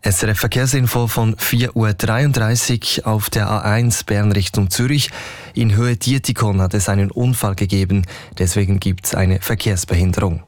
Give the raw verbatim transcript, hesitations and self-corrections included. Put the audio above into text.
S R F Verkehrsinfo von vier Uhr dreiunddreißig auf der A eins Bern Richtung Zürich. In Höhe Dietikon hat es einen Unfall gegeben, deswegen gibt es eine Verkehrsbehinderung.